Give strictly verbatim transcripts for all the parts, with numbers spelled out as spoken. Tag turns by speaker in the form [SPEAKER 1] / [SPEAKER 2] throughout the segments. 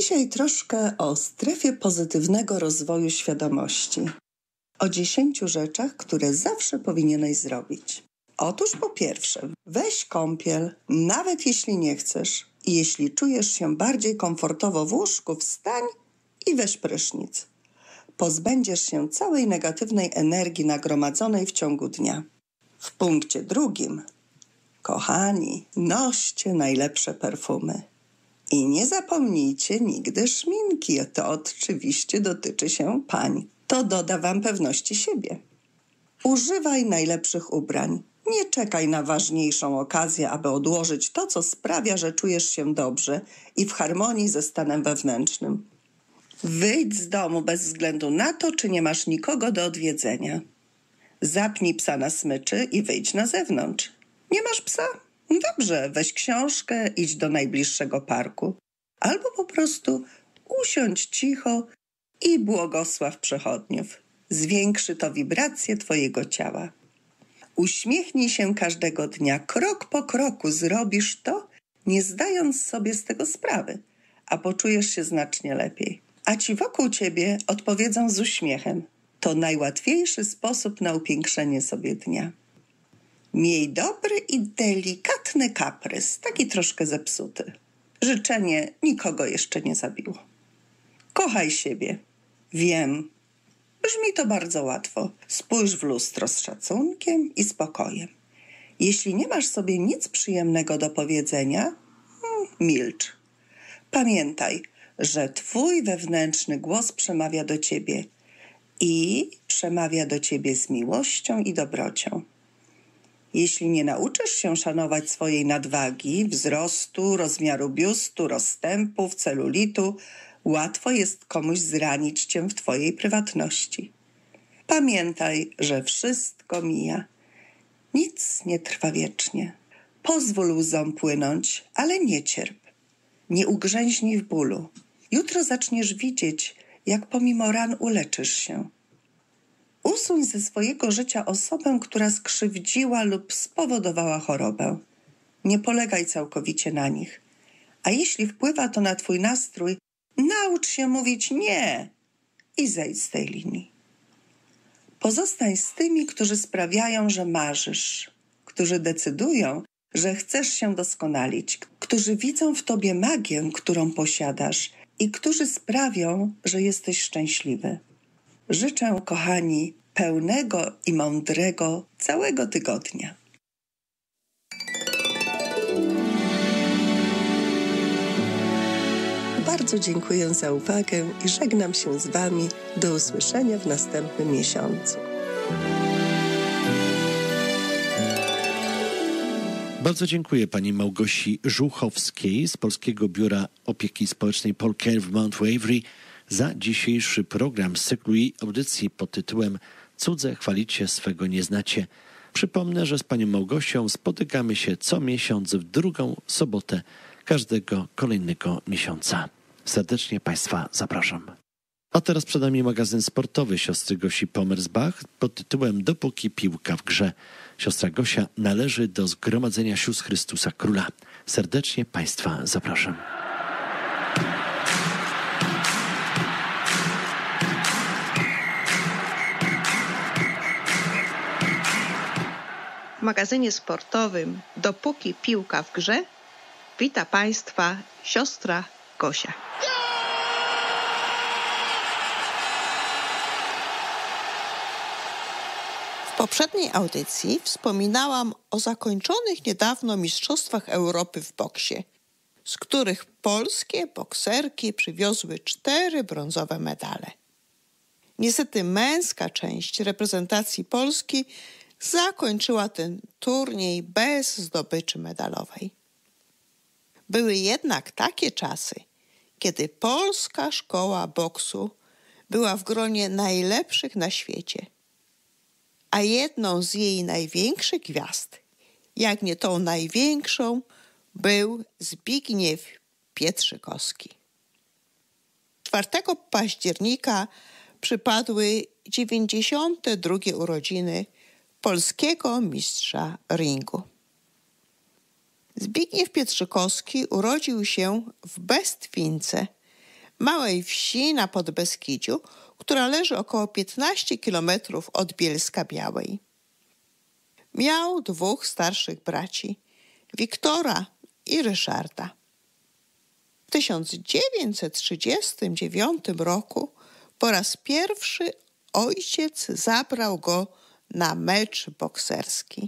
[SPEAKER 1] Dzisiaj troszkę o strefie pozytywnego rozwoju świadomości. O dziesięciu rzeczach, które zawsze powinieneś zrobić. Otóż po pierwsze, weź kąpiel, nawet jeśli nie chcesz. I jeśli czujesz się bardziej komfortowo w łóżku, wstań i weź prysznic. Pozbędziesz się całej negatywnej energii nagromadzonej w ciągu dnia. W punkcie drugim, kochani, noście najlepsze perfumy. I nie zapomnijcie nigdy szminki, to oczywiście dotyczy się pań. To doda wam pewności siebie. Używaj najlepszych ubrań. Nie czekaj na ważniejszą okazję, aby odłożyć to, co sprawia, że czujesz się dobrze i w harmonii ze stanem wewnętrznym. Wyjdź z domu bez względu na to, czy nie masz nikogo do odwiedzenia. Zapnij psa na smyczy i wyjdź na zewnątrz. Nie masz psa? Dobrze, weź książkę, idź do najbliższego parku. Albo po prostu usiądź cicho i błogosław przechodniów. Zwiększy to wibracje twojego ciała. Uśmiechnij się każdego dnia. Krok po kroku zrobisz to, nie zdając sobie z tego sprawy, a poczujesz się znacznie lepiej. A ci wokół ciebie odpowiedzą z uśmiechem. To najłatwiejszy sposób na upiększenie sobie dnia. Miej dobry i delikatny kaprys, taki troszkę zepsuty. Życzenie nikogo jeszcze nie zabiło. Kochaj siebie. Wiem, brzmi to bardzo łatwo. Spójrz w lustro z szacunkiem i spokojem. Jeśli nie masz sobie nic przyjemnego do powiedzenia, hmm, milcz. Pamiętaj, że twój wewnętrzny głos przemawia do ciebie i przemawia do ciebie z miłością i dobrocią. Jeśli nie nauczysz się szanować swojej nadwagi, wzrostu, rozmiaru biustu, rozstępów, celulitu, łatwo jest komuś zranić cię w twojej prywatności. Pamiętaj, że wszystko mija. Nic nie trwa wiecznie. Pozwól łzom płynąć, ale nie cierp. Nie ugrzęźnij w bólu. Jutro zaczniesz widzieć, jak pomimo ran uleczysz się. Usuń ze swojego życia osobę, która skrzywdziła lub spowodowała chorobę. Nie polegaj całkowicie na nich. A jeśli wpływa to na twój nastrój, naucz się mówić nie i zejdź z tej linii. Pozostań z tymi, którzy sprawiają, że marzysz, którzy decydują, że chcesz się doskonalić, którzy widzą w tobie magię, którą posiadasz i którzy sprawią, że jesteś szczęśliwy. Życzę, kochani, pełnego i mądrego całego tygodnia. Bardzo dziękuję za uwagę i żegnam się z wami. Do usłyszenia w następnym miesiącu.
[SPEAKER 2] Bardzo dziękuję pani Małgosi Żuchowskiej z Polskiego Biura Opieki Społecznej Paul Care w Mount Waverly za dzisiejszy program z cyklu jej audycji pod tytułem Cudze chwalicie, swego nie znacie. Przypomnę, że z panią Małgosią spotykamy się co miesiąc w drugą sobotę każdego kolejnego miesiąca. Serdecznie państwa zapraszam. A teraz przed nami magazyn sportowy siostry Gosi Pomersbach pod tytułem Dopóki piłka w grze. Siostra Gosia należy do Zgromadzenia Sióstr Chrystusa Króla. Serdecznie państwa zapraszam.
[SPEAKER 3] W magazynie sportowym Dopóki piłka w grze wita państwa siostra Gosia. W poprzedniej audycji wspominałam o zakończonych niedawno Mistrzostwach Europy w boksie, z których polskie bokserki przywiozły cztery brązowe medale. Niestety męska część reprezentacji Polski zakończyła ten turniej bez zdobyczy medalowej. Były jednak takie czasy, kiedy polska szkoła boksu była w gronie najlepszych na świecie, a jedną z jej największych gwiazd, jak nie tą największą, był Zbigniew Pietrzykowski. czwartego października przypadły dziewięćdziesiąte drugie urodziny polskiego mistrza ringu. Zbigniew Pietrzykowski urodził się w Bestwince małej wsi na Podbeskidziu, która leży około piętnaście kilometrów od Bielska-Białej. Miał dwóch starszych braci, Wiktora i Ryszarda. W tysiąc dziewięćset trzydziestym dziewiątym roku po raz pierwszy ojciec zabrał go na mecz bokserski.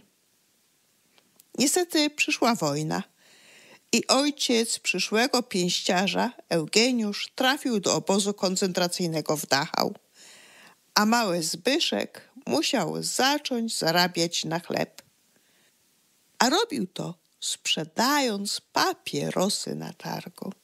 [SPEAKER 3] Niestety przyszła wojna i ojciec przyszłego pięściarza, Eugeniusz, trafił do obozu koncentracyjnego w Dachau, a mały Zbyszek musiał zacząć zarabiać na chleb. A robił to sprzedając papierosy na targu.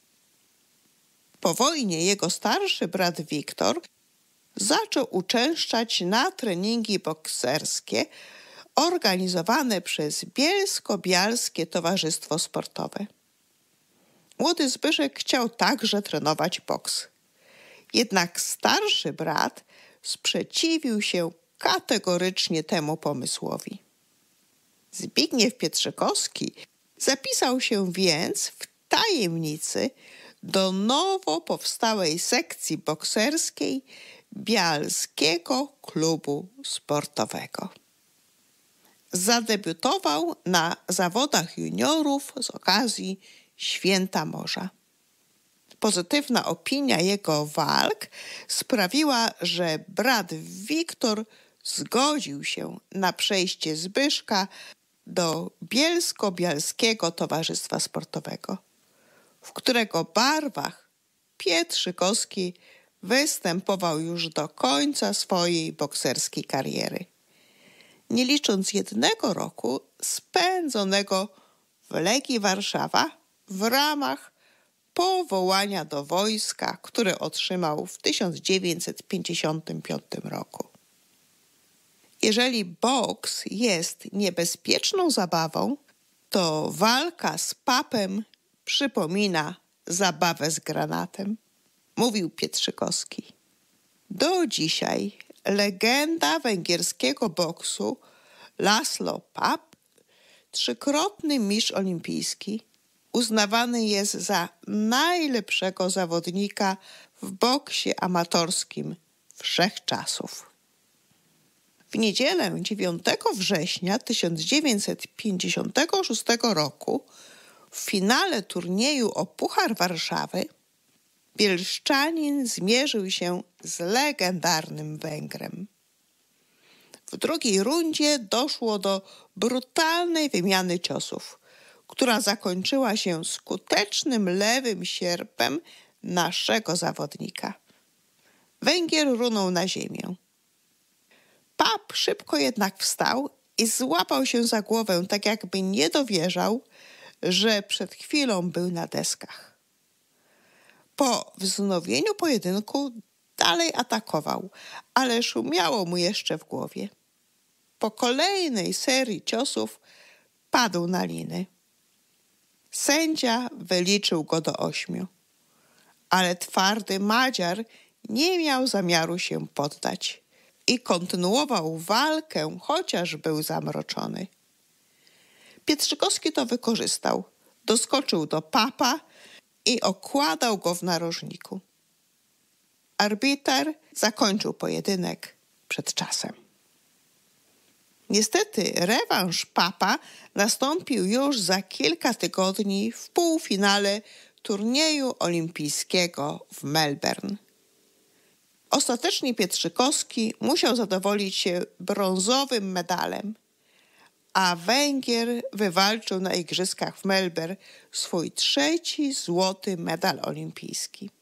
[SPEAKER 3] Po wojnie jego starszy brat Wiktor zaczął uczęszczać na treningi bokserskie organizowane przez Bielsko-Bialskie Towarzystwo Sportowe. Młody Zbyszek chciał także trenować boks. Jednak starszy brat sprzeciwił się kategorycznie temu pomysłowi. Zbigniew Pietrzykowski zapisał się więc w tajemnicy do nowo powstałej sekcji bokserskiej Bialskiego Klubu Sportowego. Zadebiutował na zawodach juniorów z okazji Święta Morza. Pozytywna opinia jego walk sprawiła, że brat Wiktor zgodził się na przejście Zbyszka do Bielsko-Bialskiego Towarzystwa Sportowego, w którego barwach Pietrzykowski występował już do końca swojej bokserskiej kariery, nie licząc jednego roku spędzonego w Legii Warszawa w ramach powołania do wojska, które otrzymał w tysiąc dziewięćset pięćdziesiątym piątym roku. Jeżeli boks jest niebezpieczną zabawą, to walka z papem przypomina zabawę z granatem, mówił Pietrzykowski. Do dzisiaj legenda węgierskiego boksu Laszlo Papp, trzykrotny mistrz olimpijski, uznawany jest za najlepszego zawodnika w boksie amatorskim wszechczasów. W niedzielę dziewiątego września tysiąc dziewięćset pięćdziesiątego szóstego roku w finale turnieju o Puchar Warszawy bielszczanin zmierzył się z legendarnym Węgrem. W drugiej rundzie doszło do brutalnej wymiany ciosów, która zakończyła się skutecznym lewym sierpem naszego zawodnika. Węgier runął na ziemię. Papp szybko jednak wstał i złapał się za głowę, tak jakby nie dowierzał, że przed chwilą był na deskach. Po wznowieniu pojedynku dalej atakował, ale szumiało mu jeszcze w głowie. Po kolejnej serii ciosów padł na liny. Sędzia wyliczył go do ośmiu, ale twardy Madziar nie miał zamiaru się poddać i kontynuował walkę, chociaż był zamroczony. Pietrzykowski to wykorzystał, doskoczył do Pappa i okładał go w narożniku. Arbiter zakończył pojedynek przed czasem. Niestety rewanż Pappa nastąpił już za kilka tygodni w półfinale turnieju olimpijskiego w Melbourne. Ostatecznie Pietrzykowski musiał zadowolić się brązowym medalem, a Węgier wywalczył na igrzyskach w Melbourne swój trzeci złoty medal olimpijski.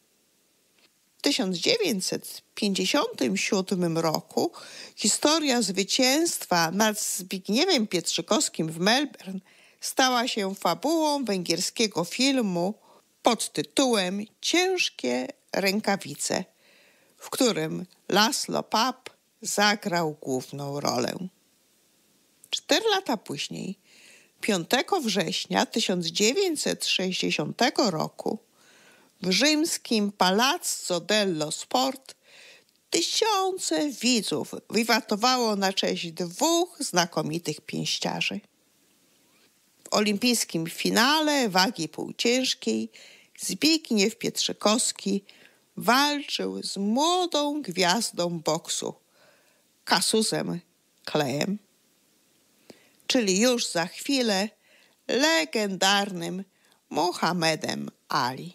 [SPEAKER 3] W tysiąc dziewięćset pięćdziesiątym siódmym roku historia zwycięstwa nad Zbigniewem Pietrzykowskim w Melbourne stała się fabułą węgierskiego filmu pod tytułem Ciężkie rękawice, w którym Laszlo Papp zagrał główną rolę. Cztery lata później, piątego września tysiąc dziewięćset sześćdziesiątego roku, w rzymskim Palazzo dello Sport tysiące widzów wiwatowało na cześć dwóch znakomitych pięściarzy. W olimpijskim finale wagi półciężkiej
[SPEAKER 4] Zbigniew Pietrzykowski walczył z młodą gwiazdą boksu, Cassiusem Clayem, czyli już za chwilę legendarnym Muhammedem Ali.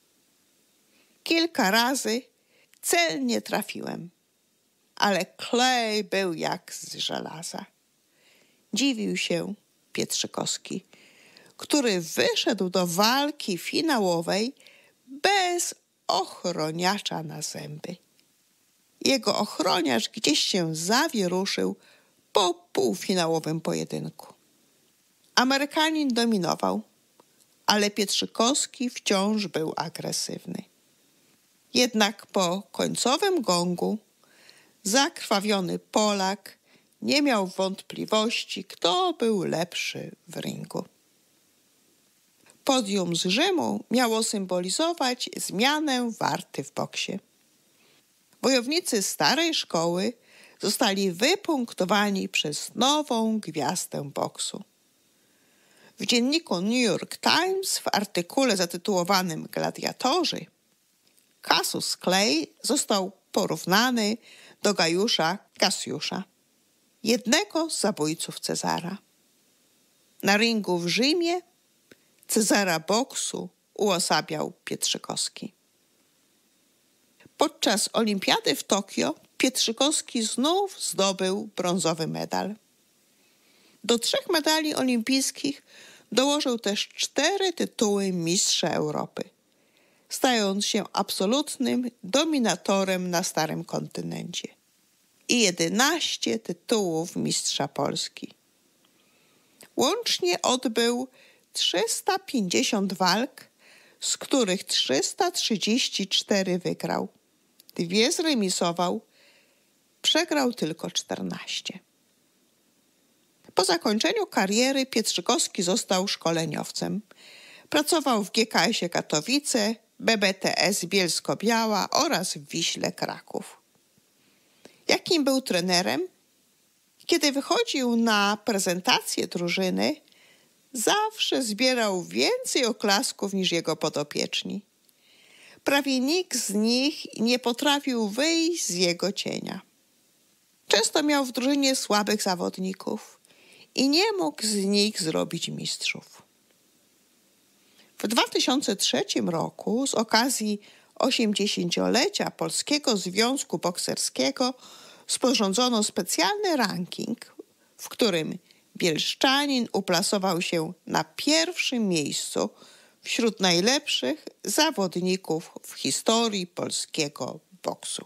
[SPEAKER 4] Kilka razy celnie trafiłem, ale Clay był jak z żelaza. Dziwił się Pietrzykowski, który wyszedł do walki finałowej bez ochroniacza na zęby. Jego ochroniarz gdzieś się zawieruszył po półfinałowym pojedynku. Amerykanin dominował, ale Pietrzykowski wciąż był agresywny. Jednak po końcowym gongu zakrwawiony Polak nie miał wątpliwości, kto był lepszy w ringu. Podium z Rzymu miało symbolizować zmianę warty w boksie. Wojownicy starej szkoły zostali wypunktowani przez nową gwiazdę boksu. W dzienniku New York Times w artykule zatytułowanym Gladiatorzy Cassius Clay został porównany do Gajusza Cassiusza, jednego z zabójców Cezara. Na ringu w Rzymie Cezara boksu uosabiał Pietrzykowski. Podczas olimpiady w Tokio Pietrzykowski znów zdobył brązowy medal. Do trzech medali olimpijskich dołożył też cztery tytuły mistrza Europy, stając się absolutnym dominatorem na starym kontynencie i jedenaście tytułów mistrza Polski. Łącznie odbył trzysta pięćdziesiąt walk, z których trzysta trzydzieści cztery wygrał, dwie zremisował, przegrał tylko czternaście. Po zakończeniu kariery Pietrzykowski został szkoleniowcem. Pracował w G K S-ie Katowice, B B T S Bielsko-Biała oraz w Wiśle Kraków. Jakim był trenerem? Kiedy wychodził na prezentację drużyny, zawsze zbierał więcej oklasków niż jego podopieczni. Prawie nikt z nich nie potrafił wyjść z jego cienia. Często miał w drużynie słabych zawodników i nie mógł z nich zrobić mistrzów. W dwa tysiące trzecim roku z okazji osiemdziesięciolecia Polskiego Związku Bokserskiego sporządzono specjalny ranking, w którym bielszczanin uplasował się na pierwszym miejscu wśród najlepszych zawodników w historii polskiego boksu.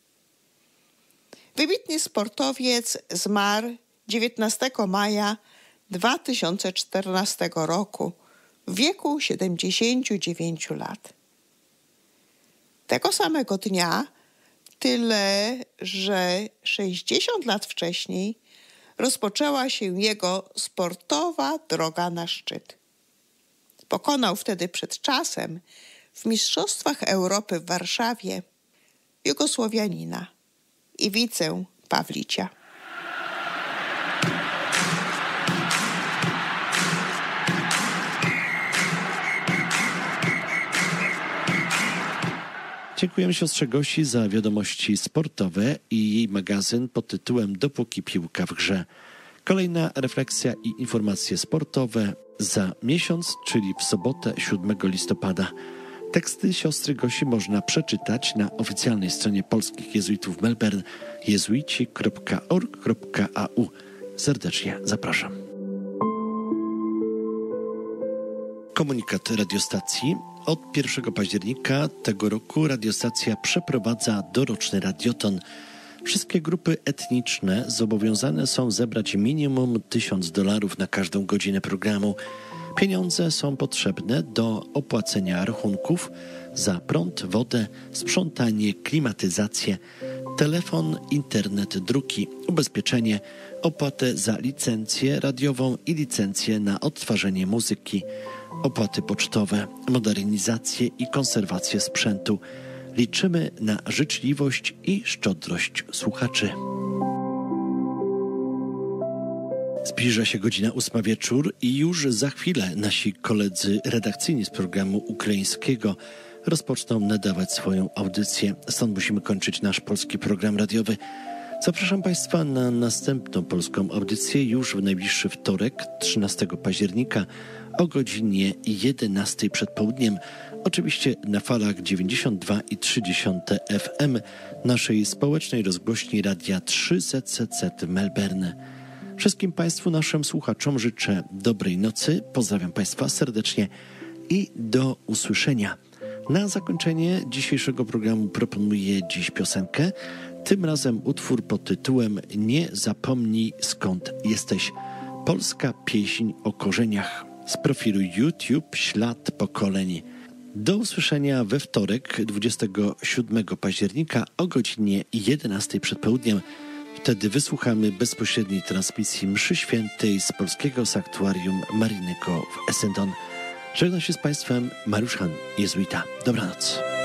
[SPEAKER 4] Wybitny sportowiec zmarł dziewiętnastego maja dwa tysiące czternastego roku w wieku siedemdziesięciu dziewięciu lat. Tego samego dnia, tyle że sześćdziesiąt lat wcześniej, rozpoczęła się jego sportowa droga na szczyt. Pokonał wtedy przed czasem w Mistrzostwach Europy w Warszawie Jugosłowianina Iwicę Pawlicia.
[SPEAKER 2] Dziękujemy siostrze Gosi za wiadomości sportowe i jej magazyn pod tytułem Dopóki piłka w grze. Kolejna refleksja i informacje sportowe za miesiąc, czyli w sobotę siódmego listopada. Teksty siostry Gosi można przeczytać na oficjalnej stronie polskich jezuitów w Melbourne jezuici kropka org kropka a u. Serdecznie zapraszam. Komunikat radiostacji. Od pierwszego października tego roku radiostacja przeprowadza doroczny radioton. Wszystkie grupy etniczne zobowiązane są zebrać minimum tysiąc dolarów na każdą godzinę programu. Pieniądze są potrzebne do opłacenia rachunków za prąd, wodę, sprzątanie, klimatyzację, telefon, internet, druki, ubezpieczenie, opłatę za licencję radiową i licencję na odtwarzanie muzyki, opłaty pocztowe, modernizację i konserwację sprzętu. Liczymy na życzliwość i szczodrość słuchaczy. Z Zbliża się godzina ósma wieczór i już za chwilę nasi koledzy redakcyjni z programu ukraińskiego rozpoczną nadawać swoją audycję. Stąd musimy kończyć nasz polski program radiowy. Zapraszam Państwa na następną polską audycję już w najbliższy wtorek, trzynastego października o godzinie jedenastej przed południem. Oczywiście na falach dziewięćdziesiąt dwa i trzy dziesiąte F M naszej społecznej rozgłośni Radia trzy Z Z Z w Melbourne. Wszystkim Państwu, naszym słuchaczom życzę dobrej nocy. Pozdrawiam Państwa serdecznie i do usłyszenia. Na zakończenie dzisiejszego programu proponuję dziś piosenkę. Tym razem utwór pod tytułem Nie zapomnij skąd jesteś. Polska pieśń o korzeniach z profilu YouTube Ślad Pokoleń. Do usłyszenia we wtorek, dwudziestego siódmego października o godzinie jedenastej przed południem. Wtedy wysłuchamy bezpośredniej transmisji mszy świętej z polskiego sanktuarium maryjnego w Essendon. Żegnam się z Państwem, Mariusz Han, jezuita. Dobranoc.